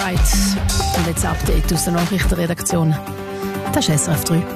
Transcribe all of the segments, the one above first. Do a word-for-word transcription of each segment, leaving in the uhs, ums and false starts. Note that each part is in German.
Alright. Und jetzt Update aus der Nachrichtenredaktion. Das ist S R F drei.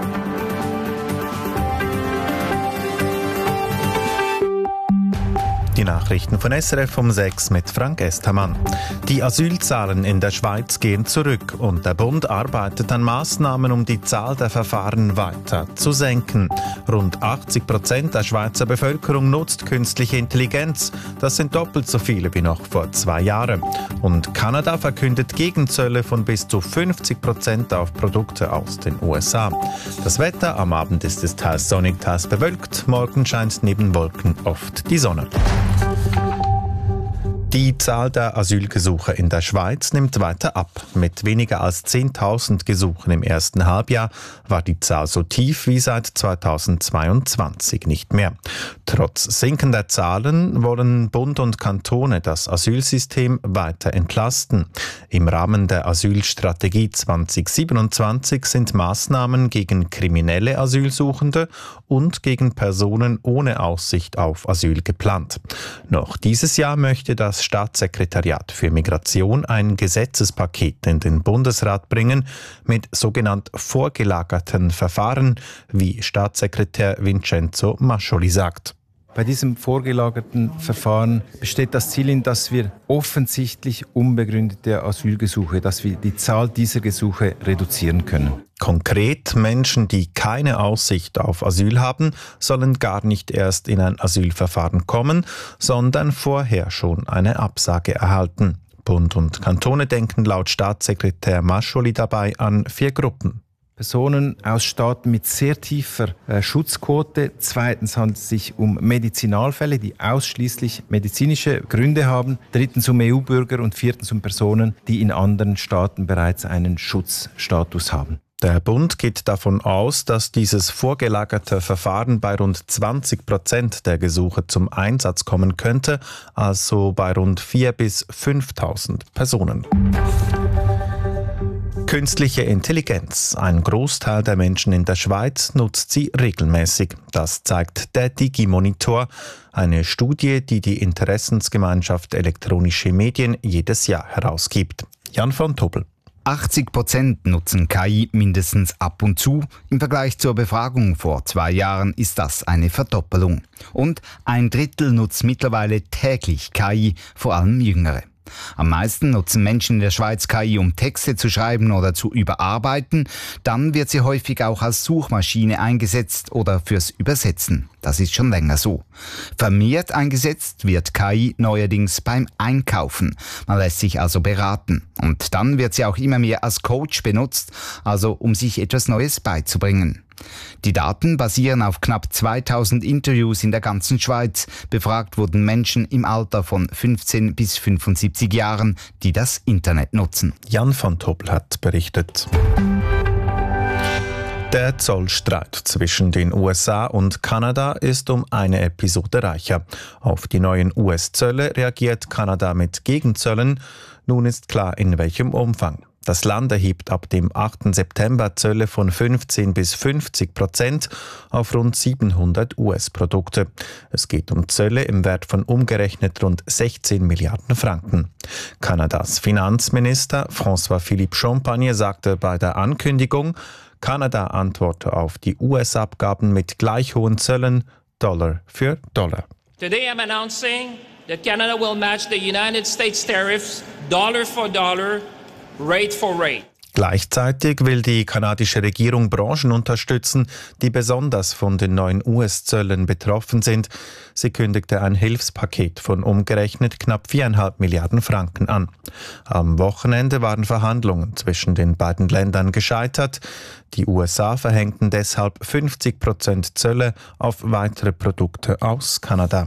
Die Nachrichten von S R F um sechs mit Frank Estermann. Die Asylzahlen in der Schweiz gehen zurück und der Bund arbeitet an Maßnahmen, um die Zahl der Verfahren weiter zu senken. Rund achtzig Prozent der Schweizer Bevölkerung nutzt künstliche Intelligenz. Das sind doppelt so viele wie noch vor zwei Jahren. Und Kanada verkündet Gegenzölle von bis zu fünfzig Prozent auf Produkte aus den U S A. Das Wetter: am Abend ist es teils sonnig, teils bewölkt. Morgen scheint neben Wolken oft die Sonne. Die Zahl der Asylgesuche in der Schweiz nimmt weiter ab. Mit weniger als zehntausend Gesuchen im ersten Halbjahr war die Zahl so tief wie seit zweitausendzweiundzwanzig nicht mehr. Trotz sinkender Zahlen wollen Bund und Kantone das Asylsystem weiter entlasten. Im Rahmen der Asylstrategie zwanzig siebenundzwanzig sind Maßnahmen gegen kriminelle Asylsuchende und gegen Personen ohne Aussicht auf Asyl geplant. Noch dieses Jahr möchte das Staatssekretariat für Migration ein Gesetzespaket in den Bundesrat bringen mit sogenannt vorgelagerten Verfahren, wie Staatssekretär Vincenzo Mascioli sagt. Bei diesem vorgelagerten Verfahren besteht das Ziel in, dass wir offensichtlich unbegründete Asylgesuche, dass wir die Zahl dieser Gesuche reduzieren können. Konkret: Menschen, die keine Aussicht auf Asyl haben, sollen gar nicht erst in ein Asylverfahren kommen, sondern vorher schon eine Absage erhalten. Bund und Kantone denken laut Staatssekretär Mascioli dabei an vier Gruppen. Personen aus Staaten mit sehr tiefer äh, Schutzquote. Zweitens handelt es sich um Medizinalfälle, die ausschließlich medizinische Gründe haben. Drittens um E U-Bürger und viertens um Personen, die in anderen Staaten bereits einen Schutzstatus haben. Der Bund geht davon aus, dass dieses vorgelagerte Verfahren bei rund zwanzig Prozent der Gesuche zum Einsatz kommen könnte, also bei rund viertausend bis fünftausend Personen. Künstliche Intelligenz. Ein Großteil der Menschen in der Schweiz nutzt sie regelmäßig. Das zeigt der Digimonitor, eine Studie, die die Interessensgemeinschaft Elektronische Medien jedes Jahr herausgibt. Jan von Tobel. achtzig Prozent nutzen K I mindestens ab und zu. Im Vergleich zur Befragung vor zwei Jahren ist das eine Verdoppelung. Und ein Drittel nutzt mittlerweile täglich K I, vor allem Jüngere. Am meisten nutzen Menschen in der Schweiz K I, um Texte zu schreiben oder zu überarbeiten. Dann wird sie häufig auch als Suchmaschine eingesetzt oder fürs Übersetzen. Das ist schon länger so. Vermehrt eingesetzt wird K I neuerdings beim Einkaufen. Man lässt sich also beraten. Und dann wird sie auch immer mehr als Coach benutzt, also um sich etwas Neues beizubringen. Die Daten basieren auf knapp zweitausend Interviews in der ganzen Schweiz. Befragt wurden Menschen im Alter von fünfzehn bis fünfundsiebzig Jahren, die das Internet nutzen. Jan von Tobel hat berichtet. Der Zollstreit zwischen den U S A und Kanada ist um eine Episode reicher. Auf die neuen U S-Zölle reagiert Kanada mit Gegenzöllen. Nun ist klar, in welchem Umfang. Das Land erhebt ab dem achten September Zölle von fünfzehn bis fünfzig Prozent auf rund siebenhundert U S-Produkte. Es geht um Zölle im Wert von umgerechnet rund sechzehn Milliarden Franken. Kanadas Finanzminister François-Philippe Champagne sagte bei der Ankündigung, Kanada antworte auf die U S-Abgaben mit gleich hohen Zöllen, Dollar für Dollar. Today I'm announcing that Canada will match the United States tariffs dollar for dollar, rate for rate. Gleichzeitig will die kanadische Regierung Branchen unterstützen, die besonders von den neuen U S-Zöllen betroffen sind. Sie kündigte ein Hilfspaket von umgerechnet knapp viereinhalb Milliarden Franken an. Am Wochenende waren Verhandlungen zwischen den beiden Ländern gescheitert. Die U S A verhängten deshalb fünfzig Prozent Zölle auf weitere Produkte aus Kanada.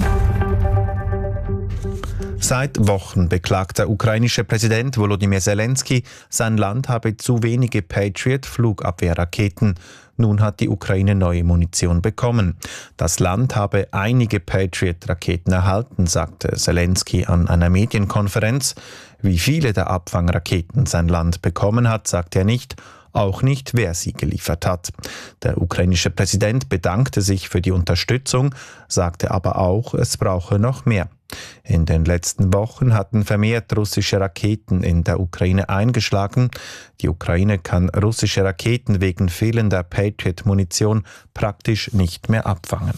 Seit Wochen beklagt der ukrainische Präsident Volodymyr Zelensky, sein Land habe zu wenige Patriot-Flugabwehrraketen. Nun hat die Ukraine neue Munition bekommen. Das Land habe einige Patriot-Raketen erhalten, sagte Zelensky an einer Medienkonferenz. Wie viele der Abfangraketen sein Land bekommen hat, sagt er nicht. Auch nicht, wer sie geliefert hat. Der ukrainische Präsident bedankte sich für die Unterstützung, sagte aber auch, es brauche noch mehr. In den letzten Wochen hatten vermehrt russische Raketen in der Ukraine eingeschlagen. Die Ukraine kann russische Raketen wegen fehlender Patriot-Munition praktisch nicht mehr abfangen.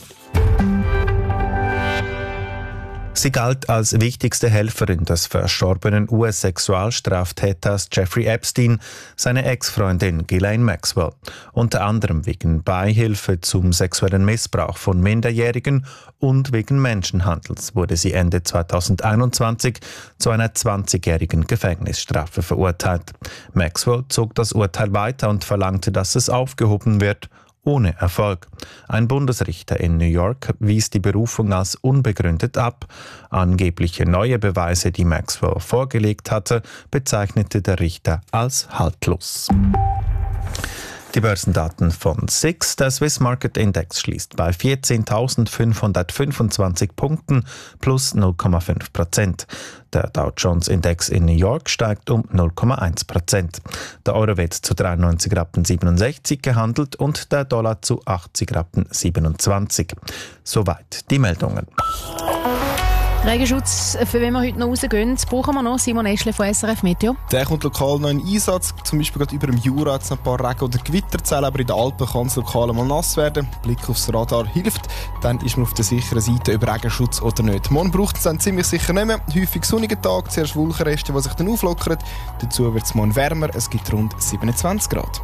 Sie galt als wichtigste Helferin des verstorbenen U S-Sexualstraftäters Jeffrey Epstein, seine Ex-Freundin Ghislaine Maxwell. Unter anderem wegen Beihilfe zum sexuellen Missbrauch von Minderjährigen und wegen Menschenhandels wurde sie Ende zweitausendeinundzwanzig zu einer zwanzigjährigen Gefängnisstrafe verurteilt. Maxwell zog das Urteil weiter und verlangte, dass es aufgehoben wird. Ohne Erfolg. Ein Bundesrichter in New York wies die Berufung als unbegründet ab. Angebliche neue Beweise, die Maxwell vorgelegt hatte, bezeichnete der Richter als haltlos. Die Börsendaten von S I X. Der Swiss Market Index schließt bei vierzehntausendfünfhundertfünfundzwanzig Punkten plus null Komma fünf Prozent. Der Dow Jones Index in New York steigt um null Komma eins Prozent. Der Euro wird zu dreiundneunzig Rappen siebenundsechzig gehandelt und der Dollar zu achtzig Rappen siebenundzwanzig. Soweit die Meldungen. Regenschutz, für wenn wir heute noch rausgehen, brauchen wir noch Simon Eschle von S R F Meteo. Der kommt lokal noch in Einsatz, zum Beispiel gerade über dem Jura hat es ein paar Regen- oder Gewitterzellen, aber in den Alpen kann es lokal mal nass werden. Blick aufs Radar hilft, dann ist man auf der sicheren Seite über Regenschutz oder nicht. Morgen braucht es dann ziemlich sicher nicht mehr. Häufig sonniger Tag, zuerst Wolkenreste, die sich dann auflockern. Dazu wird es morgen wärmer, es gibt rund siebenundzwanzig Grad.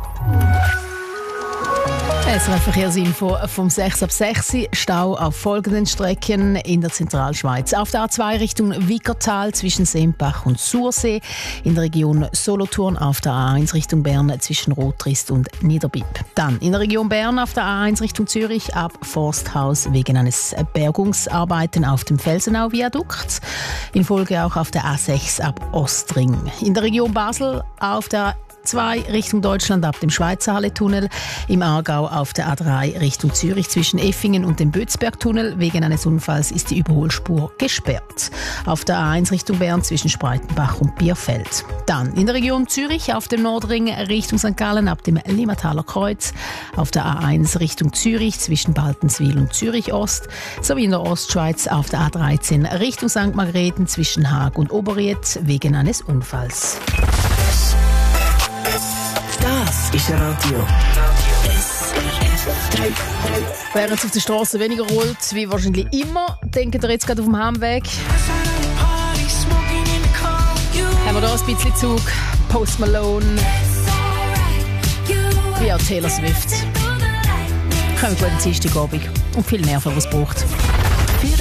S R F-Verkehrsinfo vom sechs ab sechs. Stau auf folgenden Strecken in der Zentralschweiz. Auf der A zwei Richtung Wickertal zwischen Sempach und Sursee. In der Region Solothurn auf der A eins Richtung Bern zwischen Rotrist und Niederbipp. Dann in der Region Bern auf der A eins Richtung Zürich ab Forsthaus wegen eines Bergungsarbeiten auf dem Felsenau-Viadukt. In Folge auch auf der A sechs ab Ostring. In der Region Basel auf der zwei Richtung Deutschland ab dem Schweizer Halletunnel, im Aargau auf der A drei Richtung Zürich zwischen Effingen und dem Bötzbergtunnel. Wegen eines Unfalls ist die Überholspur gesperrt. Auf der A eins Richtung Bern zwischen Spreitenbach und Bierfeld. Dann in der Region Zürich auf dem Nordring Richtung Sankt Gallen ab dem Limmataler Kreuz. Auf der A eins Richtung Zürich zwischen Baltenswil und Zürich Ost. Sowie in der Ostschweiz auf der A dreizehn Richtung Sankt Margrethen zwischen Haag und Oberried wegen eines Unfalls. Das ist Radio. S R F drei. Während es auf der Straße weniger rollt, wie wahrscheinlich immer, denkt ihr jetzt gerade auf dem Heimweg. Haben wir da ein bisschen Zug, Post Malone, wie auch Taylor Swift. Kommt guten Dienstagabend und viel mehr, für was es braucht.